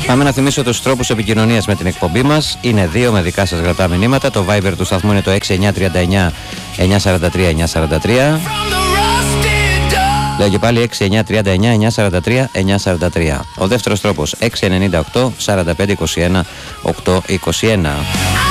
Πάμε να θυμίσω τους τρόπους επικοινωνίας με την εκπομπή μας. Είναι δύο με δικά σας γραπτά μηνύματα. Το Viber του σταθμού είναι το 6939 943 943. Λέω και πάλι 6939 943 943. Ο δεύτερος τρόπος 698 4521 821.